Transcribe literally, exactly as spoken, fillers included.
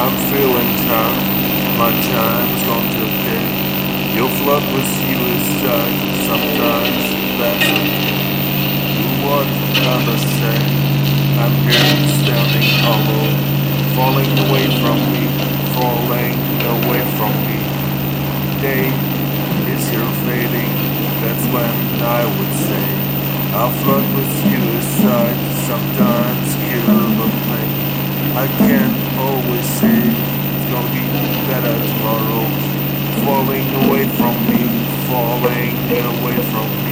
I'm feeling tired, my time's gone to day. You'll flirt with suicide, sometimes that's it. Do what others say, I'm here standing alone. Falling away from me, falling away from me. Day is here fading, that's when I would say I'll flirt with suicide, sometimes kill the pain. I can't always say it's gonna be better tomorrow. Falling away from me, falling away from me.